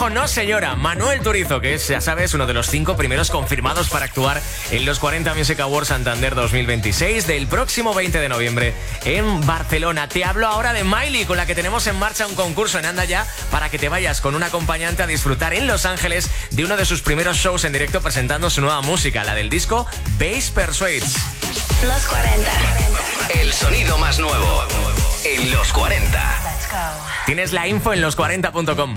Como no se llora, Manuel Turizo, que es, ya sabes, uno de los 5 primeros confirmados para actuar en los 40 Music Awards Santander 2026 del próximo 20 de noviembre en Barcelona. Te hablo ahora de Miley, con la que tenemos en marcha un concurso en Anda Ya para que te vayas con un acompañante a disfrutar en Los Ángeles de uno de sus primeros shows en directo presentando su nueva música, la del disco Bass Persuades. Los 40. El sonido más nuevo en Los 40. Tienes la info en los40.com.